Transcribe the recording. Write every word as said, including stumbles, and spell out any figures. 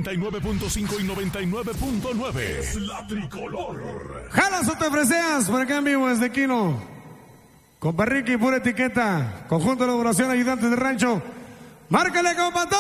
noventa y nueve punto cinco y noventa y nueve punto nueve. Es la tricolor. Jalas o te freseas, por acá en vivo desde Quino. Compa Ricky, pura etiqueta. Conjunto de elaboración, ayudantes de rancho. Márcale, compa.